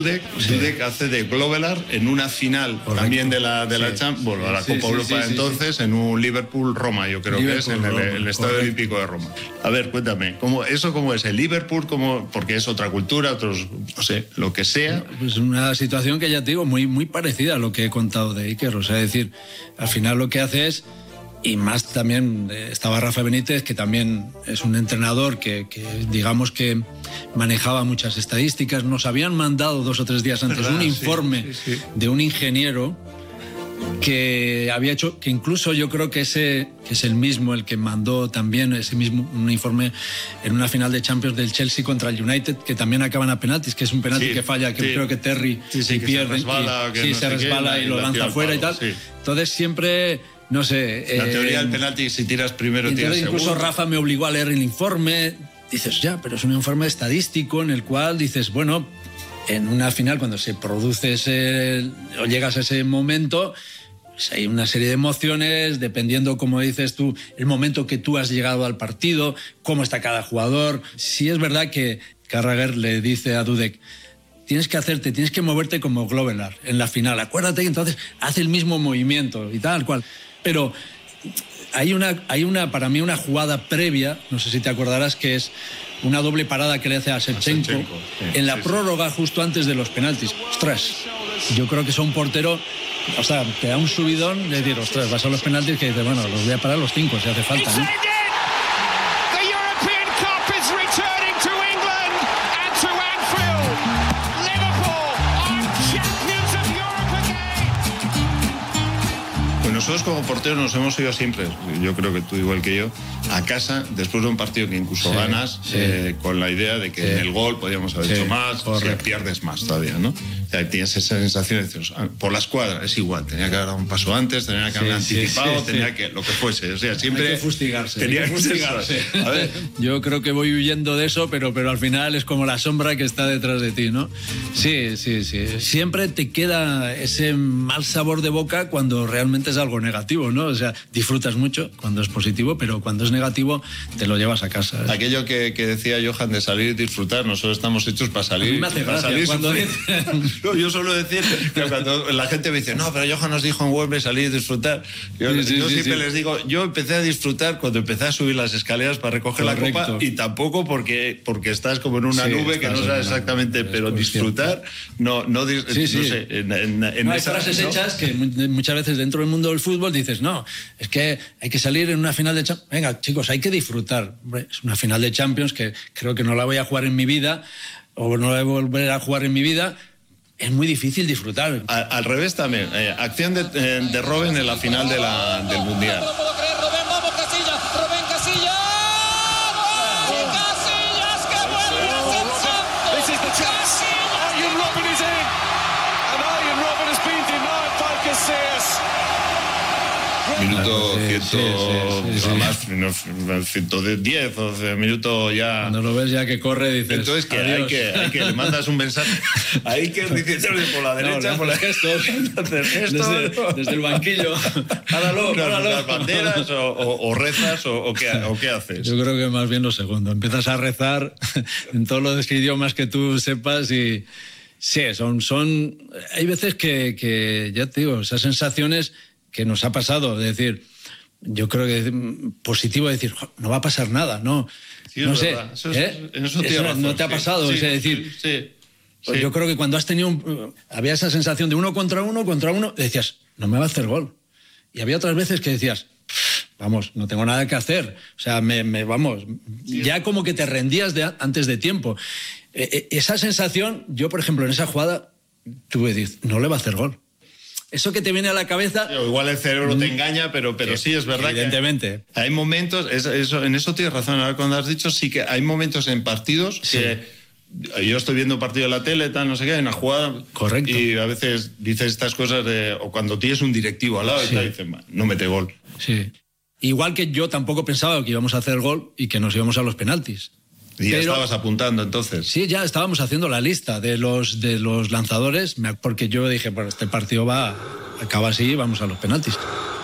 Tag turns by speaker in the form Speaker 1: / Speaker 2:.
Speaker 1: Dudek hace de Glovelar en una final. Correcto. También de la Champions, bueno, de la Copa Europa entonces, en un Liverpool-Roma, yo creo que es, en el Estadio Olímpico de Roma. A ver, cuéntame, ¿cómo es el Liverpool? Porque es otra cultura, otros, no sé, lo que sea.
Speaker 2: Pues una situación que ya te digo, muy, muy parecida a lo que he contado de Iker. O sea, es decir, al final lo que hace es, y más también estaba Rafa Benítez, que también es un entrenador que digamos que manejaba muchas estadísticas. Nos habían mandado 2 o 3 días antes un informe de un ingeniero que había hecho, que incluso yo creo que ese que es el mismo el que mandó también ese mismo un informe en una final de Champions del Chelsea contra el United, que también acaban a penaltis, que es un penalti que falla, que creo que Terry pierde, se resbala y lo lanza fuera y tal. Entonces siempre, no sé,
Speaker 1: la teoría del penalti, si tiras primero tiras segundo.
Speaker 2: Incluso Rafa me obligó a leer el informe. Dices, ya, pero es un informe estadístico en el cual dices, bueno, en una final cuando se produce o llegas a ese momento, pues hay una serie de emociones, dependiendo, como dices tú, el momento que tú has llegado al partido, cómo está cada jugador. Sí es verdad que Carragher le dice a Dudek, tienes que moverte como Glovelar en la final. Acuérdate que entonces hace el mismo movimiento y tal cual. Pero hay una para mí una jugada previa, no sé si te acordarás, que es una doble parada que le hace a Shevchenko en la prórroga justo antes de los penaltis. Ostras, yo creo que es un portero, o sea, te da un subidón de decir, ostras, vas a los penaltis, que dices, bueno, los voy a parar los 5 si hace falta, ¿no?
Speaker 1: Nosotros como porteros nos hemos ido siempre, yo creo que tú igual que yo, a casa después de un partido que incluso ganas, con la idea de que en el gol podíamos haber hecho más, pierdes más todavía, ¿no? O sea, tienes esa sensación de decir, por la escuadra es igual, tenía que haber dado un paso antes, tenía que haber anticipado, tenía que, lo que fuese, o sea, siempre...
Speaker 2: Hay que fustigarse.
Speaker 1: Tenía que fustigarse. A ver.
Speaker 2: Yo creo que voy huyendo de eso, pero al final es como la sombra que está detrás de ti, ¿no? Sí. Siempre te queda ese mal sabor de boca cuando realmente es algo negativo, ¿no? O sea, disfrutas mucho cuando es positivo, pero cuando es negativo te lo llevas a casa.
Speaker 1: Aquello que decía Johan de salir y disfrutar, nosotros estamos hechos para salir.
Speaker 2: A mí me hace gracia cuando
Speaker 1: no, yo suelo decir que cuando la gente me dice, no, pero Johan nos dijo en Wembley salir y disfrutar. Yo siempre les digo, yo empecé a disfrutar cuando empecé a subir las escaleras para recoger la copa, y tampoco porque estás como en una nube que no sabes exactamente, pero disfrutar, no sé,
Speaker 2: hay frases hechas que muchas veces dentro del mundo del fútbol dices, no, es que hay que salir en una final de Champions. Venga, chicos, hay que disfrutar. Es una final de Champions que creo que no la voy a jugar en mi vida, o no la voy a volver a jugar en mi vida. Es muy difícil disfrutar.
Speaker 1: Al revés también. Acción de Robben en la final del Mundial. Minuto 110 o minuto ya.
Speaker 2: Cuando lo ves ya que corre, dices.
Speaker 1: Entonces que hay que le mandas un mensaje. Hay que dices por la derecha, por la
Speaker 2: gestos. Desde el banquillo. Páralo.
Speaker 1: Las banderas o rezas o qué haces.
Speaker 2: Yo creo que más bien lo segundo. Empiezas a rezar en todos los idiomas que tú sepas y. Sí, hay veces que ya te digo, esas sensaciones que nos ha pasado, es decir, yo creo que es positivo decir, no va a pasar nada, no,
Speaker 1: sí,
Speaker 2: no sé,
Speaker 1: en eso
Speaker 2: no te ha pasado, es decir, pues yo creo que cuando has tenido, había esa sensación de uno contra uno, decías, no me va a hacer gol, y había otras veces que decías, vamos, no tengo nada que hacer, o sea, ya como que te rendías antes de tiempo. Esa sensación, yo por ejemplo en esa jugada tuve, no le va a hacer gol. Eso que te viene a la cabeza...
Speaker 1: Igual el cerebro te engaña, pero sí es verdad.
Speaker 2: Evidentemente.
Speaker 1: Que hay momentos, en eso tienes razón, ahora cuando has dicho, sí que hay momentos en partidos que yo estoy viendo partido en la tele, tal, no sé qué, hay una jugada...
Speaker 2: Correcto.
Speaker 1: Y a veces dices estas cosas o cuando tienes un directivo al lado y te dicen, no mete gol.
Speaker 2: Sí. Igual que yo tampoco pensaba que íbamos a hacer gol y que nos íbamos a los penaltis.
Speaker 1: Y ya estabas apuntando entonces.
Speaker 2: Sí, ya estábamos haciendo la lista de los lanzadores, porque yo dije, bueno, este partido acaba así, vamos a los penaltis.